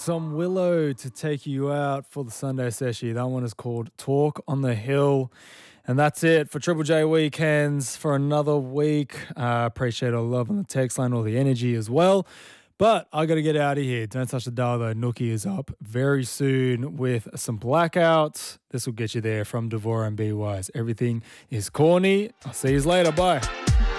Some Willow to take you out for the Sunday session. That one is called Talk on the Hill. And that's it for Triple J Weekends for another week. Appreciate all the love on the text line, all the energy as well. But I got to get out of here. Don't touch the dial though. Nookie is up very soon with some blackouts. This will get you there from Devora and B Wise. Everything is corny. I'll see you later. Bye.